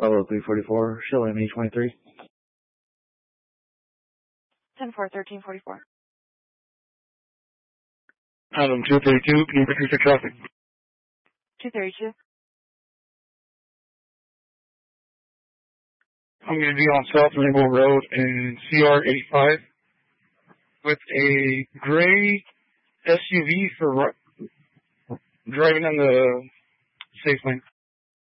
Bravo 344, show ME23. 10-4, 1344. Adam 232, can you reduce the traffic? 232. I'm going to be on South Rainbow Road in CR85 with a gray SUV for driving on the safe lane.